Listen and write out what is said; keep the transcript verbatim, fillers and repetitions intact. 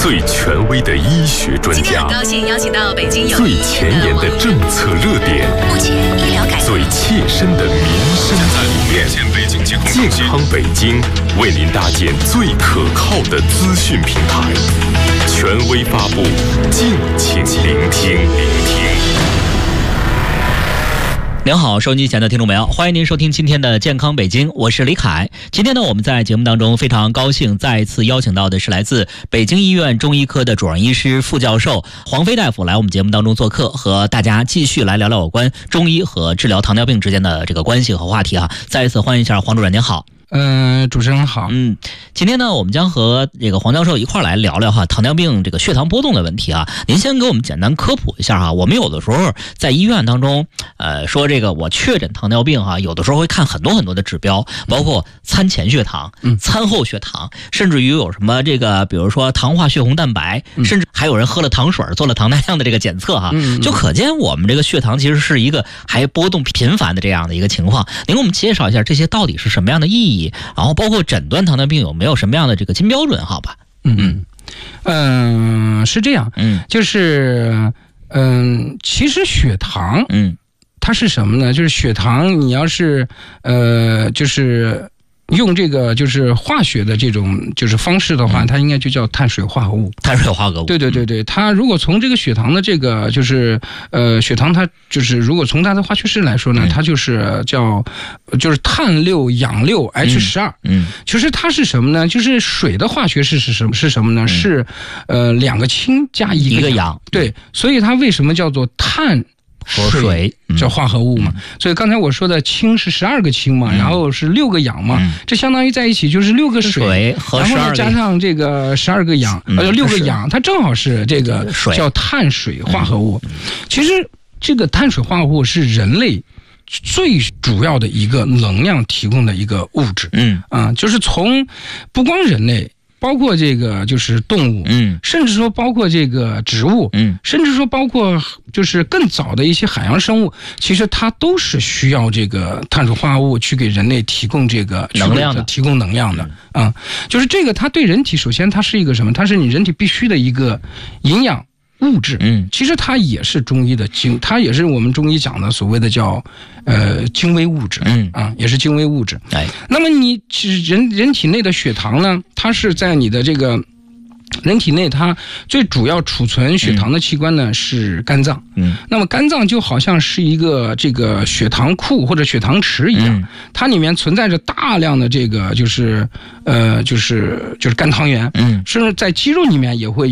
最权威的医学专家， 今天很高兴邀请到北京有最前沿的政策热点， 目前医疗改革最切身的民生体验。健康北京为您搭建最可靠的资讯平台，权威发布，敬请聆听。聆听。 您好，收音机前的听众朋友，欢迎您收听今天的健康北京，我是李凯。今天呢，我们在节目当中非常高兴再一次邀请到的是来自北京医院中医科的主任医师、副教授黄飞大夫来我们节目当中做客，和大家继续来聊聊有关中医和治疗糖尿病之间的这个关系和话题哈。再一次欢迎一下黄主任，您好。 嗯、呃，主持人好。 嗯，今天呢，我们将和这个黄教授一块来聊聊哈糖尿病这个血糖波动的问题啊。您先给我们简单科普一下哈。我们有的时候在医院当中，呃，说这个我确诊糖尿病哈，有的时候会看很多很多的指标，包括餐前血糖、嗯、餐后血糖，甚至于有什么这个，比如说糖化血红蛋白，嗯、甚至还有人喝了糖水做了糖耐量的这个检测哈，嗯、就可见我们这个血糖其实是一个还波动频繁的这样的一个情况。您给我们介绍一下这些到底是什么样的意义？然后包括诊断糖尿病有没有什么样的这个金标准？好吧？ 嗯嗯嗯、呃，是这样，嗯，就是嗯、呃，其实血糖，嗯，它是什么呢？就是血糖，你要是呃，就是用这个就是化学的这种就是方式的话，嗯、它应该就叫碳水化合物。 碳水化合物。 对对对对，它如果从这个血糖的这个就是呃血糖，它就是如果从它的化学式来说呢，嗯、它就是叫就是碳六氧六 H 十二。嗯，其实它是什么呢？就是水的化学式是什么？是什么呢？嗯、是呃两个氢加一个氧。 一个氧。 对，所以它为什么叫做碳？水叫化合物嘛，嗯、所以刚才我说的氢是十二个氢嘛，嗯、然后是六个氧嘛，嗯、这相当于在一起就是六个水， 水和然后再加上这个十二个氧，呃、嗯，六个氧，它正好是这个叫碳水化合物。嗯、其实这个碳水化合物是人类最主要的一个能量提供的一个物质。嗯啊，就是从不光人类。包括这个就是动物，嗯，甚至说包括这个植物，嗯，甚至说包括就是更早的一些海洋生物，其实它都是需要这个碳水化合物去给人类提供这个能量的， 提供能量的啊、嗯，就是这个它对人体首先它是一个什么？它是你人体必须的一个营养物质，嗯，其实它也是中医的精，它也是我们中医讲的所谓的叫呃精微物质，嗯啊，也是精微物质。哎，那么你其实人人体内的血糖呢，它是在你的这个人体内，它最主要储存血糖的器官呢、嗯、是肝脏，嗯，那么肝脏就好像是一个这个血糖库或者血糖池一样，嗯、它里面存在着大量的这个就是呃就是就是肝糖原，嗯，甚至在肌肉里面也会。